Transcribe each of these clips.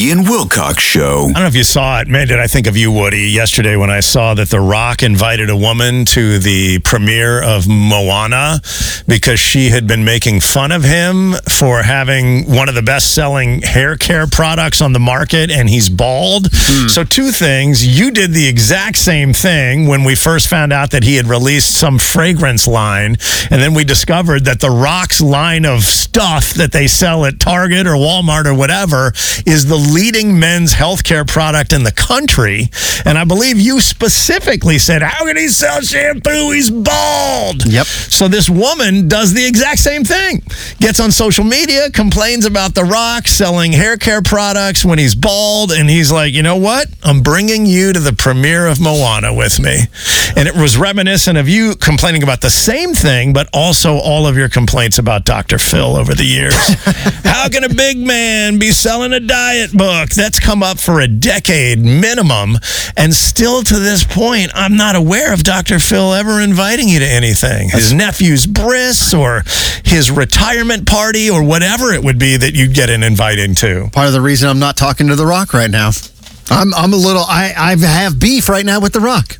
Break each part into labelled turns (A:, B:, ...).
A: Woody and Wilcox Show.
B: I don't know if you saw it. Man, did I think of you, Woody, yesterday when I saw that The Rock invited a woman to the premiere of Moana because she had been making fun of him for having one of the best-selling hair care products on the market, and he's bald. So two things. You did the exact same thing when we first found out that he had released some fragrance line, and then we discovered that The Rock's line of stuff that they sell at Target or Walmart or whatever is the leading men's healthcare product in the country. And I believe you specifically said, how can he sell shampoo? He's bald.
C: Yep.
B: So this woman does the exact same thing. Gets on social media, complains about The Rock selling hair care products when he's bald, and he's like, you know what? I'm bringing you to the premiere of Moana with me. And it was reminiscent of you complaining about the same thing, but also all of your complaints about Dr. Phil over the years. How can a big man be selling a diet book? That's come up for a decade minimum, and still to this point, I'm not aware of Dr. Phil ever inviting you to anything. His nephew's bris or his retirement party or whatever it would be that you'd get an invite into.
C: Part of the reason I'm not talking to The Rock right now. I have beef right now with The Rock.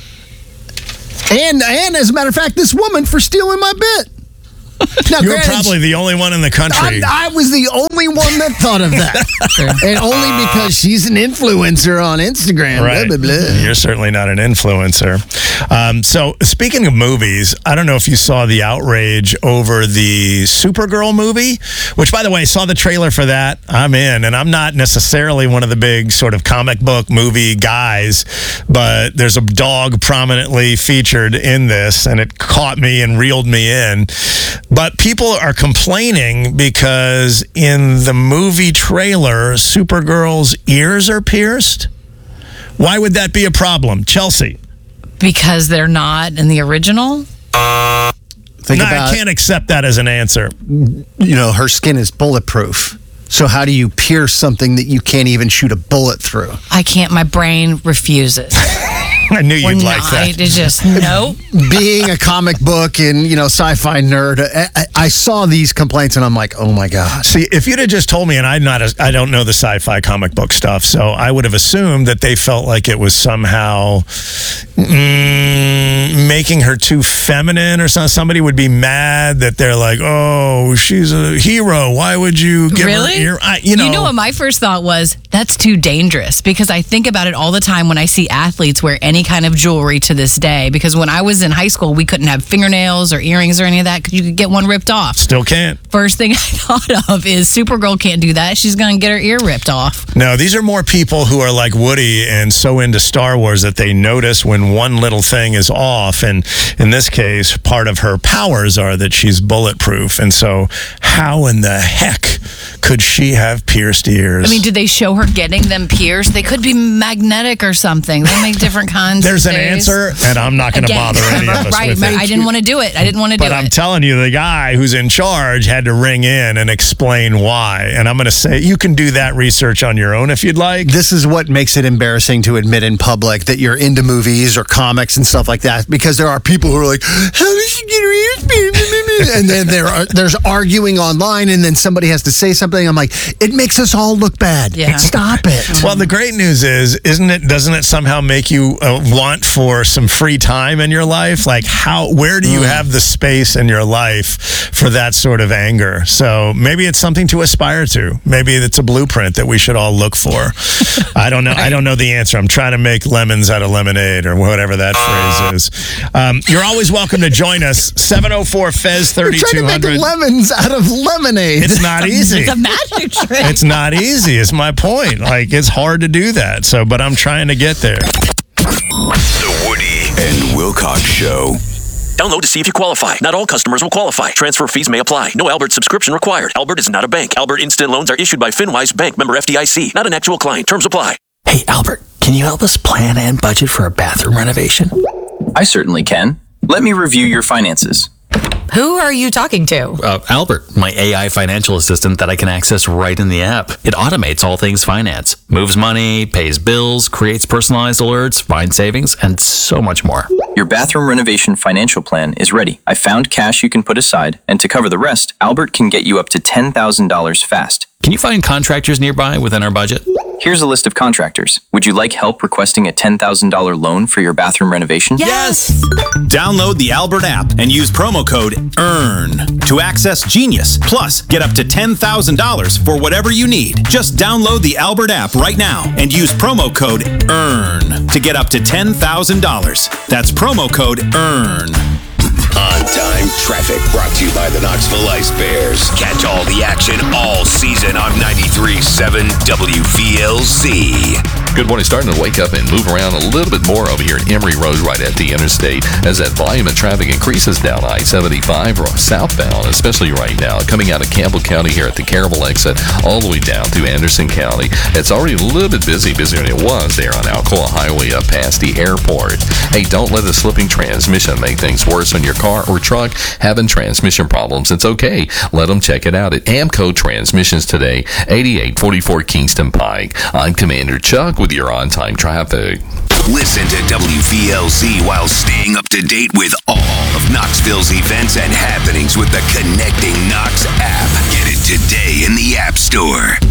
C: And as a matter of fact, this woman for stealing my bit. Now,
B: You're probably the only one in the country.
C: I was the only one that thought of that. And only because she's an influencer on Instagram.
B: Right.
C: Blah, blah, blah.
B: You're certainly not an influencer. So speaking of movies, I don't know if you saw the outrage over the Supergirl movie, which, by the way, I saw the trailer for that. I'm in, and I'm not necessarily one of the big sort of comic book movie guys, but there's a dog prominently featured in this, and it caught me and reeled me in. But people are complaining because in the movie trailer, Supergirl's ears are pierced. Why would that be a problem? Chelsea?
D: Because they're not in the original?
B: I can't accept that as an answer.
C: You know, her skin is bulletproof. So how do you pierce something that you can't even shoot a bullet through?
D: I can't. My brain refuses.
B: I knew you'd like that.
D: It's just, no.
C: Being a comic book and, sci-fi nerd, I saw these complaints and I'm like, oh my gosh.
B: See, if you'd have just told me, and I don't know the sci-fi comic book stuff, so I would have assumed that they felt like it was somehow making her too feminine or something. Somebody would be mad that they're like, oh, she's a hero. Why would you give her ear? You know
D: what my first thought was? That's too dangerous, because I think about it all the time when I see athletes wear any kind of jewelry to this day, because when I was in high school, we couldn't have fingernails or earrings or any of that because you could get one ripped off.
B: Still can't.
D: First thing I thought of is Supergirl can't do that. She's going to get her ear ripped off.
B: No, these are more people who are like Woody and so into Star Wars that they notice when one little thing is off. And in this case, part of her powers are that she's bulletproof. And so how in the heck could she have pierced ears?
D: I mean, did they show her getting them pierced? They could be magnetic or something. They make different kinds.
B: There's an answer, and I'm not going to bother any of us with it.
D: I didn't want to do it.
B: But I'm telling you, the guy who's in charge had to ring in and explain why. And I'm going to say, you can do that research on your own if you'd like.
C: This is what makes it embarrassing to admit in public that you're into movies or comics and stuff like that, because there are people who are like, how did she get her ears pierced? And then there's arguing online, and then somebody has to say something. I'm like, it makes us all look bad.
D: Yeah.
C: Stop it.
B: Well, the great news is, doesn't it somehow make you want for some free time in your life? Like, where do you have the space in your life for that sort of anger? So maybe it's something to aspire to. Maybe it's a blueprint that we should all look for. I don't know. I don't know the answer. I'm trying to make lemons out of lemonade or whatever that phrase is. You're always welcome to join us. 704-FEZ-3200.
C: You're trying to make lemons out of lemonade.
B: It's not easy.
D: It's a magic trick.
B: It's not easy. Is my point. Like, it's hard to do that. So, but I'm trying to get there.
A: The Woody and Wilcox Show.
E: Download to see if you qualify. Not all customers will qualify. Transfer fees may apply. No Albert subscription required. Albert is not a bank. Albert Instant Loans are issued by FinWise Bank, member FDIC. Not an actual client. Terms apply.
F: Hey, Albert, can you help us plan and budget for a bathroom renovation?
G: I certainly can. Let me review your finances.
H: Who are you talking to?
F: Albert, my AI financial assistant that I can access right in the app. It automates all things finance, moves money, pays bills, creates personalized alerts, finds savings, and so much more.
G: Your bathroom renovation financial plan is ready. I found cash you can put aside, and to cover the rest, Albert can get you up to $10,000 fast.
F: Can you find contractors nearby within our budget?
G: Here's a list of contractors. Would you like help requesting a $10,000 loan for your bathroom renovation?
H: Yes!
I: Download the Albert app and use promo code EARN to access Genius. Plus, get up to $10,000 for whatever you need. Just download the Albert app right now and use promo code EARN to get up to $10,000. That's promo code EARN.
A: On-time traffic brought to you by the Knoxville Ice Bears. Catch all the action all season on 93.7 WVLZ.
J: Good morning. Starting to wake up and move around a little bit more over here at Emory Road right at the interstate as that volume of traffic increases down I-75 southbound, especially right now. Coming out of Campbell County here at the Caraville exit all the way down through Anderson County. It's already a little bit busier than it was there on Alcoa Highway up past the airport. Hey, don't let a slipping transmission make things worse on your car or truck. Having transmission problems, it's okay. Let them check it out at Amco Transmissions today, 8844 Kingston Pike. I'm Commander Chuck with your on-time traffic.
A: Listen to WVLZ while staying up to date with all of Knoxville's events and happenings with the Connecting Knox app. Get it today in the App Store.